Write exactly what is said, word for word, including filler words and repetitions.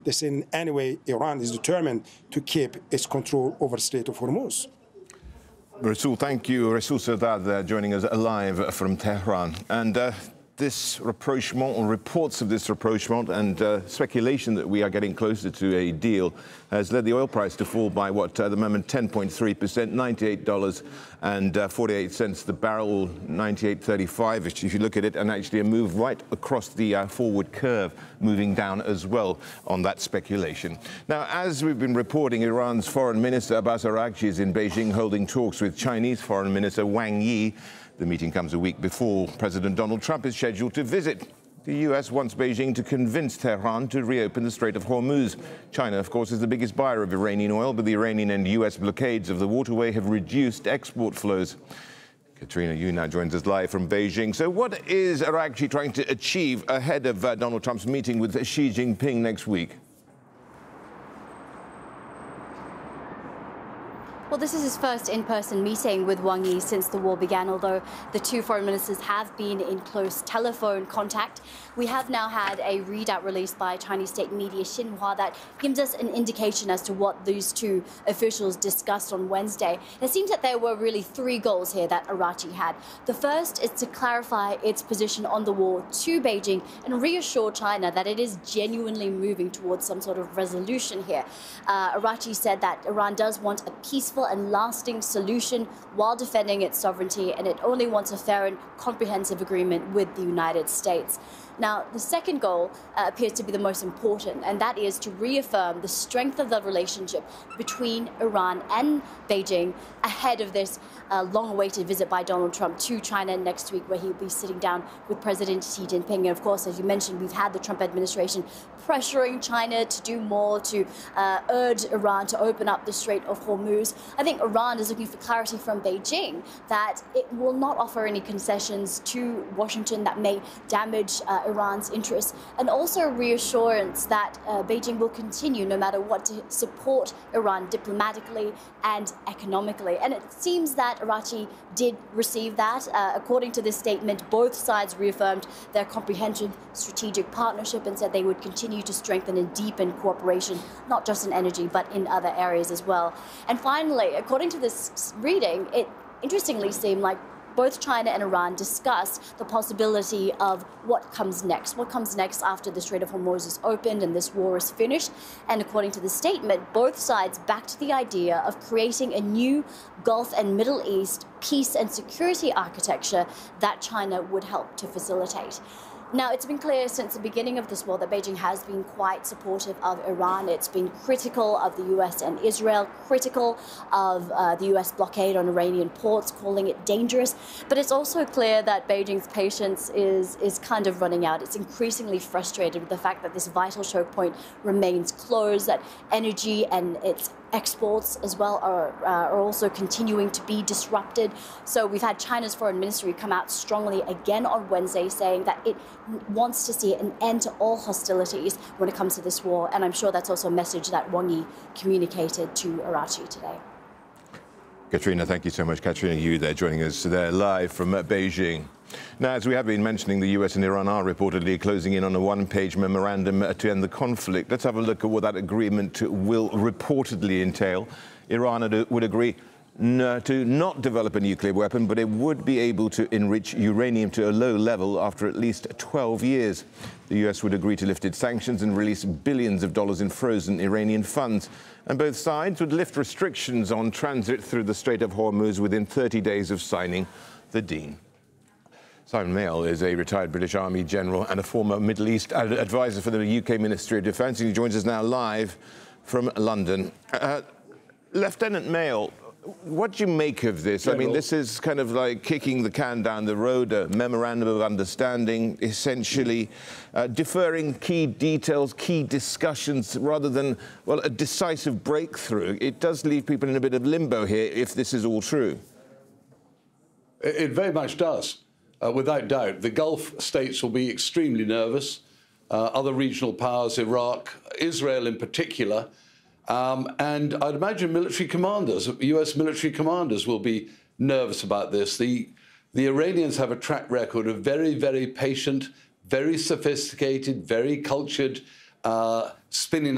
This in any way, Iran is determined to keep its control over the Strait of Hormuz. Rasool, thank you. Rasool Sardar there joining us live from Tehran. And uh, this rapprochement, or reports of this rapprochement and uh, speculation that we are getting closer to a deal has led the oil price to fall by, what, at the moment, ten point three percent, ninety-eight dollars and forty-eight cents the barrel, ninety-eight thirty-five, if you look at it, and actually a move right across the uh, forward curve, moving down as well on that speculation. Now, as we've been reporting, Iran's Foreign Minister Abbas Araghchi is in Beijing holding talks with Chinese Foreign Minister Wang Yi. The meeting comes a week before President Donald Trump is scheduled to visit. The U S wants Beijing to convince Tehran to reopen the Strait of Hormuz. China, of course, is the biggest buyer of Iranian oil, but the Iranian and U S blockades of the waterway have reduced export flows. Katrina Yu now joins us live from Beijing. So what is Araghchi trying to achieve ahead of uh, Donald Trump's meeting with Xi Jinping next week? Well, this is his first in-person meeting with Wang Yi since the war began, although the two foreign ministers have been in close telephone contact. We have now had a readout released by Chinese state media Xinhua that gives us an indication as to what these two officials discussed on Wednesday. It seems that there were really three goals here that Araghchi had. The first is to clarify its position on the war to Beijing and reassure China that it is genuinely moving towards some sort of resolution here. Uh, Araghchi said that Iran does want a peaceful and lasting solution while defending its sovereignty, and it only wants a fair and comprehensive agreement with the United States. Now, the second goal uh, appears to be the most important, and that is to reaffirm the strength of the relationship between Iran and Beijing ahead of this uh, long-awaited visit by Donald Trump to China next week, where he'll be sitting down with President Xi Jinping. And of course, as you mentioned, we've had the Trump administration pressuring China to do more, to uh, urge Iran to open up the Strait of Hormuz. I think Iran is looking for clarity from Beijing that it will not offer any concessions to Washington that may damage uh, Iran's interests, and also reassurance that uh, Beijing will continue, no matter what, to support Iran diplomatically and economically. And it seems that Araghchi did receive that. Uh, according to this statement, both sides reaffirmed their comprehensive strategic partnership and said they would continue to strengthen and deepen cooperation, not just in energy, but in other areas as well. And finally, according to this reading, it interestingly seemed like both China and Iran discussed the possibility of what comes next. What comes next after the Strait of Hormuz is opened and this war is finished. And according to the statement, both sides backed the idea of creating a new Gulf and Middle East peace and security architecture that China would help to facilitate. Now, it's been clear since the beginning of this war that Beijing has been quite supportive of Iran. It's been critical of the U S and Israel, critical of uh, the U S blockade on Iranian ports, calling it dangerous. But it's also clear that Beijing's patience is, is kind of running out. It's increasingly frustrated with the fact that this vital choke point remains closed, that energy and its exports as well are, uh, are also continuing to be disrupted. So we've had China's foreign ministry come out strongly again on Wednesday, saying that it wants to see an end to all hostilities when it comes to this war. And I'm sure that's also a message that Wang Yi communicated to Araghchi today. Katrina, thank you so much. Katrina Yu there joining us there live from uh, Beijing. Now, as we have been mentioning, the U S and Iran are reportedly closing in on a one-page memorandum to end the conflict. Let's have a look at what that agreement will reportedly entail. Iran would agree No, to not develop a nuclear weapon, but it would be able to enrich uranium to a low level after at least twelve years. The U S would agree to lift its sanctions and release billions of dollars in frozen Iranian funds. And both sides would lift restrictions on transit through the Strait of Hormuz within thirty days of signing the deal. Simon Mail is a retired British Army general and a former Middle East advisor for the U K Ministry of Defence, and he joins us now live from London. Uh, Lieutenant Mail, what do you make of this? General. I mean, this is kind of like kicking the can down the road, a memorandum of understanding, essentially uh, deferring key details, key discussions, rather than, well, a decisive breakthrough. It does leave people in a bit of limbo here, if this is all true. It, it very much does. Uh, without doubt, the Gulf states will be extremely nervous. Uh, other regional powers, Iraq, Israel in particular, um, and I'd imagine military commanders, U S military commanders, will be nervous about this. The, the Iranians have a track record of very, very patient, very sophisticated, very cultured, uh, spinning